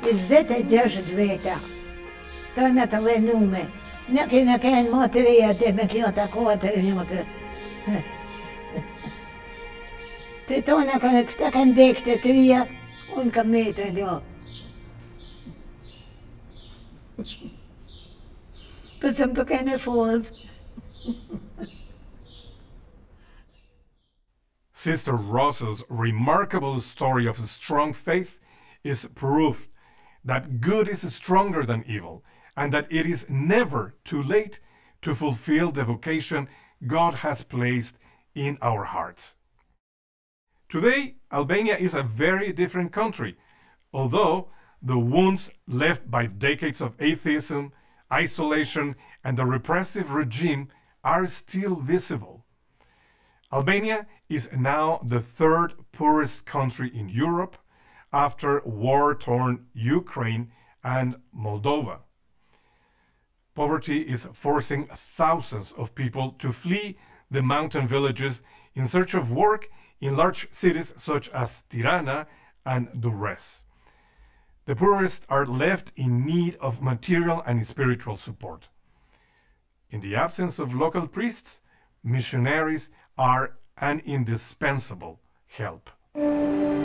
Zeta держит вето. То на това нуме. Неки на кен мотерия де меклио такова теренimote. Te tona kan takan dekte tria unka meter jo. But some bekende falls. Sister Rosa's remarkable story of strong faith is proof that good is stronger than evil, and that it is never too late to fulfill the vocation God has placed in our hearts. Today, Albania is a very different country, although the wounds left by decades of atheism, isolation, and the repressive regime are still visible. Albania is now the third poorest country in Europe after war-torn Ukraine and Moldova. Poverty is forcing thousands of people to flee the mountain villages in search of work in large cities such as Tirana and Durrës. The poorest are left in need of material and spiritual support. In the absence of local priests, missionaries are an indispensable help.